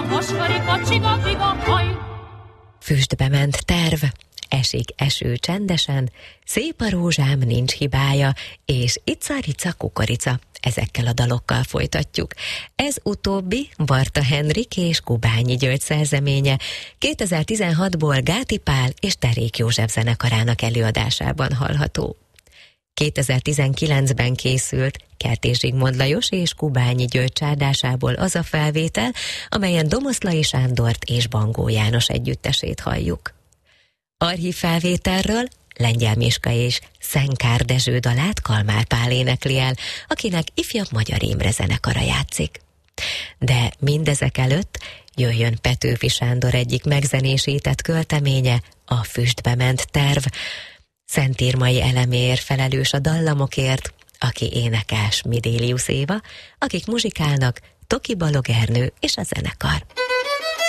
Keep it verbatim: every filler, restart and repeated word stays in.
Vaskarika, csiga-biga, haj! Füstbe ment terv, esik eső csendesen, szép a rózsám, nincs hibája, és ica-rica kukorica. Ezekkel a dalokkal folytatjuk. Ez utóbbi Barta Henrik és Kubányi György szerzeménye kétezer-tizenhatból Gáti Pál és Derék József zenekarának előadásában hallható. kétezer-tizenkilencben készült Kertész Zsigmond Lajos és Kubányi György csárdásából az a felvétel, amelyen Domoszlai Sándort és Bangó János együttesét halljuk. Archív felvételről Lengyel Miska és Szenkár Dezső dalát Kalmár Pál énekli el, akinek ifjabb Magyar Imre zenekara játszik. De mindezek előtt jöjjön Petőfi Sándor egyik megzenésített költeménye, a Füstbe ment terv. Szentírmai Elemér felelős a dallamokért, aki énekel Smidélius Éva, akik muzsikálnak Toki Balog Ernő és a zenekar.